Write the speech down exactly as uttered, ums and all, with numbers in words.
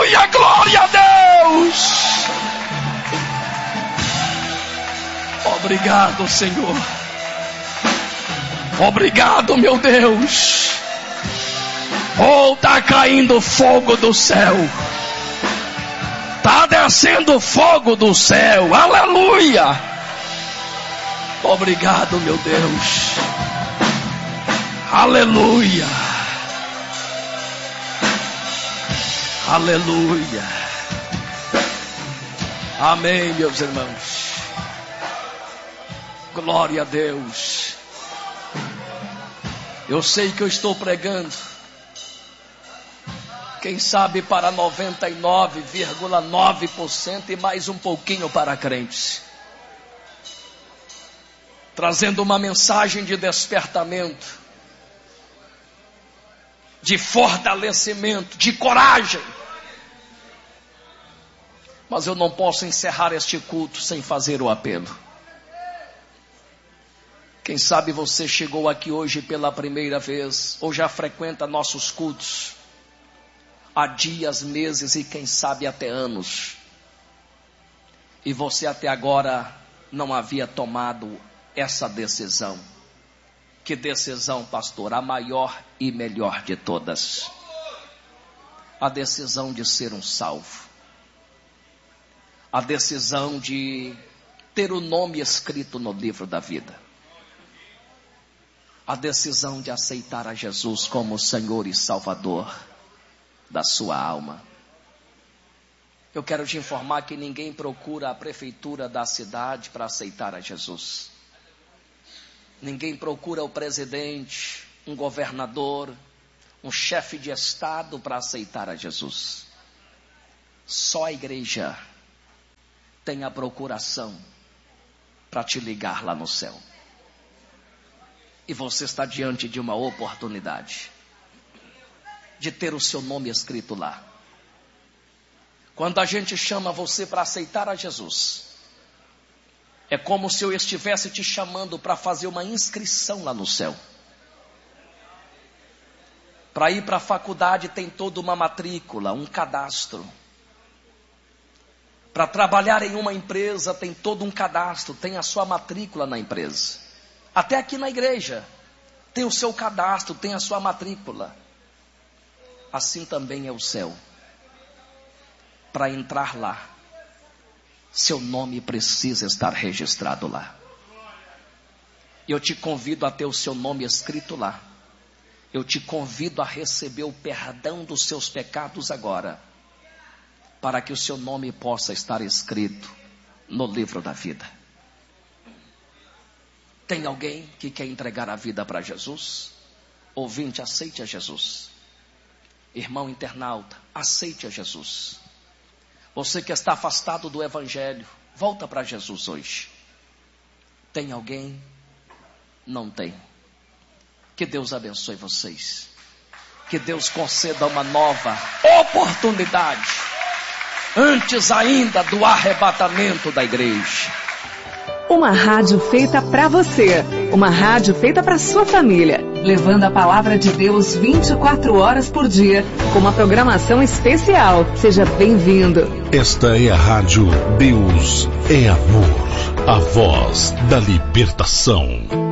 Aleluia, glória a Deus. Obrigado, Senhor. Obrigado, meu Deus. Oh, tá caindo fogo do céu. Tá descendo fogo do céu. Aleluia. Obrigado, meu Deus. Aleluia. Aleluia. Amém, meus irmãos. Glória a Deus. Eu sei que eu estou pregando, quem sabe para noventa e nove vírgula nove por cento e mais um pouquinho para crentes, trazendo uma mensagem de despertamento, de fortalecimento, de coragem. Mas eu não posso encerrar este culto sem fazer o apelo. Quem sabe você chegou aqui hoje pela primeira vez, ou já frequenta nossos cultos há dias, meses e quem sabe até anos, e você até agora não havia tomado essa decisão. Que decisão, pastor? A maior e melhor de todas. A decisão de ser um salvo. A decisão de ter o nome escrito no livro da vida. A decisão de aceitar a Jesus como Senhor e Salvador da sua alma. Eu quero te informar que ninguém procura a prefeitura da cidade para aceitar a Jesus. Ninguém procura o presidente, um governador, um chefe de estado para aceitar a Jesus. Só a igreja tem a procuração para te ligar lá no céu. E você está diante de uma oportunidade de ter o seu nome escrito lá. Quando a gente chama você para aceitar a Jesus, é como se eu estivesse te chamando para fazer uma inscrição lá no céu. Para ir para a faculdade tem toda uma matrícula, um cadastro. Para trabalhar em uma empresa tem todo um cadastro, tem a sua matrícula na empresa. Até aqui na igreja, tem o seu cadastro, tem a sua matrícula. Assim também é o céu. Para entrar lá, seu nome precisa estar registrado lá. Eu te convido a ter o seu nome escrito lá. Eu te convido a receber o perdão dos seus pecados agora, para que o seu nome possa estar escrito no livro da vida. Tem alguém que quer entregar a vida para Jesus? Ouvinte, aceite a Jesus. Irmão internauta, aceite a Jesus. Você que está afastado do Evangelho, volta para Jesus hoje. Tem alguém? Não tem. Que Deus abençoe vocês. Que Deus conceda uma nova oportunidade, antes ainda do arrebatamento da igreja. Uma rádio feita para você, uma rádio feita para sua família, levando a palavra de Deus vinte e quatro horas por dia, com uma programação especial. Seja bem-vindo. Esta é a rádio Deus é Amor, a voz da libertação.